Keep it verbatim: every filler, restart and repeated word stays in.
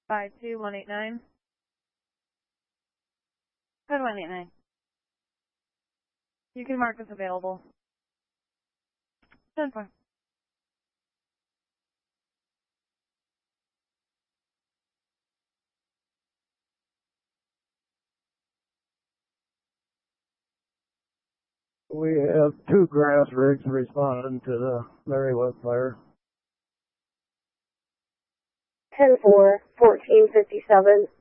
five two one eight nine. Code one eight nine. You can mark as available. ten four. We have two grass rigs responding to the Marywood fire. ten four, fourteen fifty-seven.